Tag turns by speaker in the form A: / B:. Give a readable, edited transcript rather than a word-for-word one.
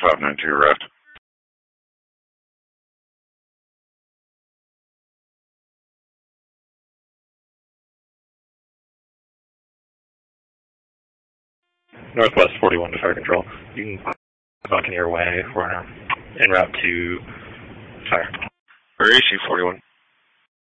A: 592 arrived.
B: Northwest 41 to fire control. You can Buccaneer Way. We're en route to fire.
A: Where is she, 41?